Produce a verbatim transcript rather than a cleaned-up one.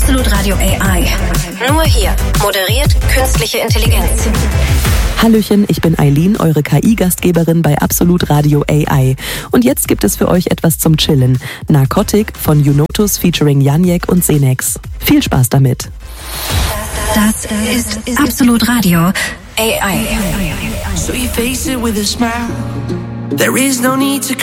Absolut Radio A I. Nur hier. Moderiert künstliche Intelligenz. Hallöchen, ich bin Eileen, eure K I-Gastgeberin bei Absolut Radio A I. Und jetzt gibt es für euch etwas zum Chillen. Narcotic von Junotus featuring Janiek und Senex. Viel Spaß damit. Das ist Absolut Radio A I. So you face it with a smile. There is no need to